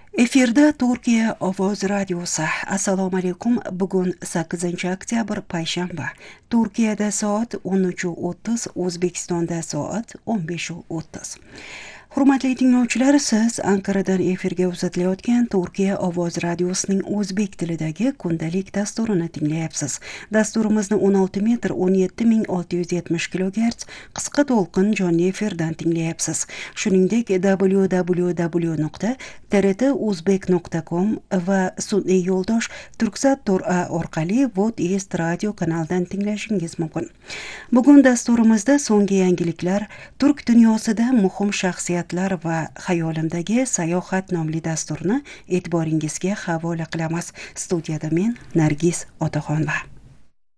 Efirda Turkiya Ovoz Radiosi. Assalomu alaykum. Bugun 8-oktyabr payshanba. Turkiyada soat 13:30, O'zbekistonda soat 15:30. Hurmatli tinglovchilar, siz Anqaradan efirga uzatilayotgan Turkiya Ovoz Radiosining o'zbek tilidagi kundalik dasturini tinglayapsiz. Dasturimizni 16 metr 17670 kHz qisqa to'lqin jonli efirdan tinglayapsiz. Shuningdek, www.trtuzbek.com va sun'iy yo'ldosh Turksat.a orqali Vodest radio kanalidan tinglashingiz mumkin. Bugun dasturimizda so'nggi yangiliklar, turk dunyosida muhim shaxsiyatlar va xayolimdagi sayohat nomli dasturni e'tiboringizga havola qilamiz. Studiyada men Nargiz Otaxonova.